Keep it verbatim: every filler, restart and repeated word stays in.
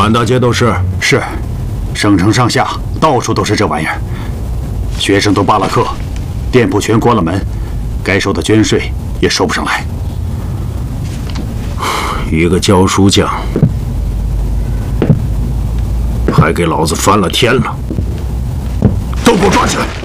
满大街都是。 是，省城上下到处都是这玩意儿。学生都罢了课，店铺全关了门，该收的捐税也收不上来。 一个教书匠，还给老子翻了天了！都给我抓起来！